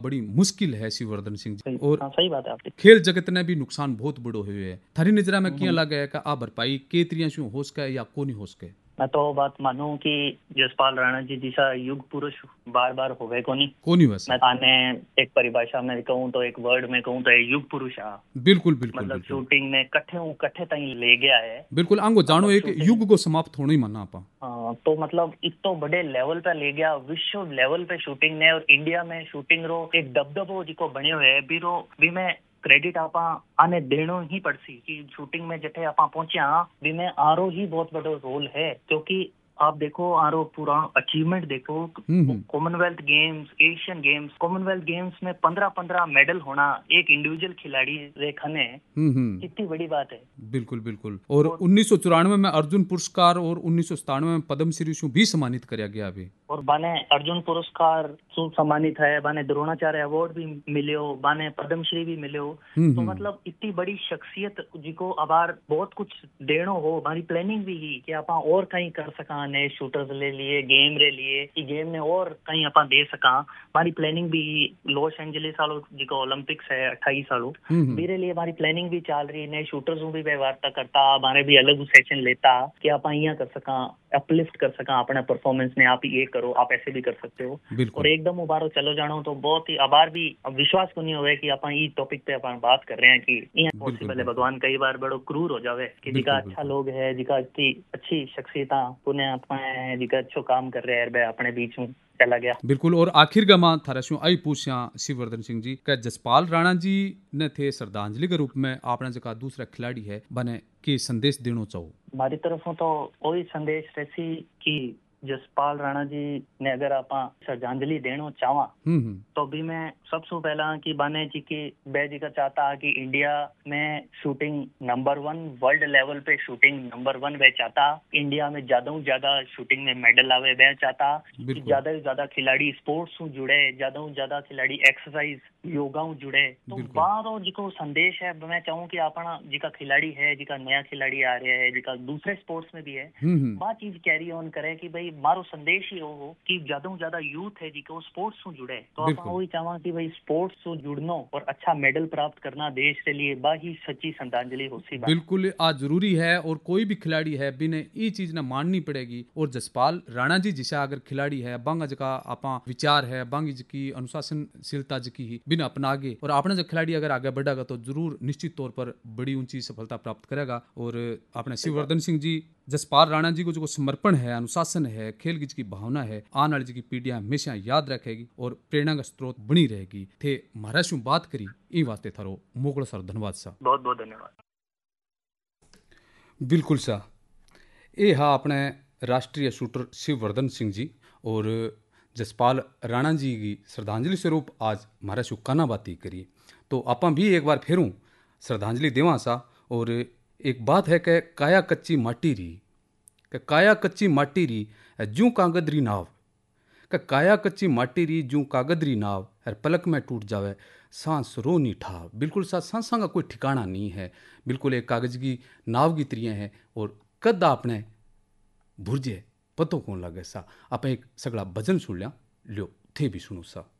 बड़ी मुश्किल है शिववर्धन सिंह जी। और सही बात है आपकी। खेल जगत ने भी नुकसान बहुत बड़ो हुए है। थारी नजरा में क्या लगे है कि आ भरपाई के तरिया से हो सके या को नहीं हो सके? मैं तो बात मानूं कि जसपाल राणा जी जैसा युग पुरुष बार बार होवे को नहीं वैसे मैं ताने एक परिभाषा में कहूँ तो, एक वर्ड में कहूँ तो युग पुरुष आ। बिल्कुल बिल्कुल मतलब बिल्कुल। शूटिंग में कट्ठे ताई ले गया है। बिल्कुल आंगो जानो मतलब एक युग को समाप्त होना ही माना आपा। तो मतलब इतो बड़े लेवल पे ले गया, विश्व लेवल पे शूटिंग ने, और इंडिया में शूटिंग रो एक दबदबो जिको बन्यो है भी मैं क्रेडिट आपा आने देनो ही पड़सी कि शूटिंग में जटे आपा पहुंचा भी में आरो ही बहुत बड़ो रोल है। क्योंकि आप देखो आरो पूरा अचीवमेंट देखो, Commonwealth games, Asian games, Commonwealth games में 15-15 मेडल होना एक इंडिविजुअल खिलाड़ी रेखा ने कितनी बड़ी बात है। बिल्कुल बिल्कुल। और 1994 में अर्जुन पुरस्कार और 1997 में पद्मश्री से भी सम्मानित किया गया अभी। और बाने अर्जुन पुरस्कार से सम्मानित है, बाने द्रोणाचार्य अवार्ड भी मिले, बाने पद्मश्री भी मिले। तो मतलब इतनी बड़ी शख्सियत जिको अबार बहुत कुछ देनो हो, हमारी प्लानिंग भी ही कि आप और कहीं कर सका, नए शूटर्स ले लिए, गेम रे लिए कि गेम ने और कहीं आप दे सका। हमारी प्लानिंग भी लॉस एंजलिस सालों जिको ओलंपिक्स है 28 सालों मेरे लिए हमारी प्लानिंग भी चल रही, नए शूटर्स भी वार्ता करता, हमारे भी अलग सेशन लेता कि आप यहाँ कर सका, अपलिफ्ट कर सका अपने परफॉर्मेंस ने, आप ये करो, आप ऐसे भी कर सकते हो। और एकदम उबारो चलो जानो तो बहुत ही अबार भी विश्वास को नहीं होवे कि आप ये टॉपिक पे अपन बात कर रहे हैं कि ये पॉसिबल है। भगवान कई बार बड़ो क्रूर हो जावे कि जिका अच्छा लोग है, जिका इतनी अच्छी शख्सियता पुण्य आत्मा है, जिका अच्छो काम कर रहे हैं अपने बीच में चला गया। बिल्कुल। और आखिर गमा थाराशु आई पूछया शिववर्धन सिंह जी का जसपाल राणा जी ने थे श्रद्धांजलि के रूप में आपने जगह दूसरा खिलाड़ी है बने के संदेश देना चाहो? हमारी तरफों तो वही संदेश रहसी कि जसपाल राणा जी ने अगर आप श्रद्धांजलि देना चाहवा तो भी मैं सबसे पहला कि बाने जी की बै जी का चाहता कि इंडिया में शूटिंग नंबर 1 वर्ल्ड लेवल पे शूटिंग नंबर 1 वे चाहता, इंडिया में ज्यादा शूटिंग में मेडल आवे वे चाहता, ज्यादा से ज्यादा खिलाड़ी स्पोर्ट्स से जुड़े, ज्यादा से ज्यादा खिलाड़ी एक्सरसाइज योगा से जुड़े। तो बारो जिको संदेश है मैं चाहूँ कि अपना जिका खिलाड़ी है, जिका नया खिलाड़ी आ रहा है, जिका दूसरे स्पोर्ट्स में भी है, बात चीज कैरी ऑन करे कि भाई मारो संदेश ही हो कि ज्यादा से ज्यादा यूथ है जिको स्पोर्ट्स से जुड़े। तो आप वही चाहवा कि भाई स्पोर्ट्स से जुड़ना और अच्छा मेडल प्राप्त करना देश के लिए बाही सच्ची श्रद्धांजलि हो सी। बिल्कुल आज जरूरी है और कोई भी खिलाड़ी है बिना ये चीज ना माननी पड़ेगी। और जसपाल राणा जी जैसा अगर खिलाड़ी है बांगा जका आपा विचार है बांगी जी अनुशासनशीलता जी बिना अपना आगे और अपना जो खिलाड़ी अगर आगे बढ़ेगा तो जरूर निश्चित तौर पर बड़ी ऊंची सफलता प्राप्त करेगा। और अपने शिववर्धन सिंह जी जसपाल राणा जी को जो समर्पण है, अनुशासन है, खेल की भावना है, आने वाली की पीढ़ियां हमेशा याद रखेगी और प्रेरणा का स्रोत बनी रहेगी। थे महाराज शू बात करी ई वास्ते थारो मोकड़ो सर धन्यवाद सा। बहुत बहुत धन्यवाद। बिल्कुल सा ये हाँ अपने राष्ट्रीय शूटर शिववर्धन सिंह जी और जसपाल राणा जी की श्रद्धांजलि स्वरूप आज महाराज शू काना बाती करिए। तो आप भी एक बार फिरूँ श्रद्धांजलि देवा सा। और एक बात है कि काया कच्ची माटी री, काया कच्ची माटी री जूं कागदरी नाव, काया कच्ची माटी री जूं कागदरी नाव हर पलक में टूट जावे सांस रो नी ठाव। बिल्कुल सा सांसा का कोई ठिकाना नहीं है, बिल्कुल एक कागज की नाव की तरिया है और कद आपने भुरजे पतो कौन लगे सा। आप एक सगला भजन सुन लिया लो थे भी सुनो सा।